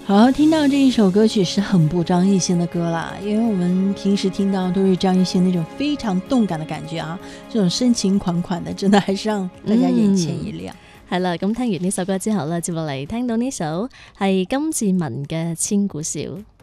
好，听到这一首歌曲是很不张艺兴的歌啦，因为我们平时听到都是张艺兴那种非常动感的感觉啊，这种深情款款的，真的还是让大家眼前一亮。 係啦，咁聽完呢首歌之後呢，接落嚟聽到呢首係金志文嘅《千古笑》。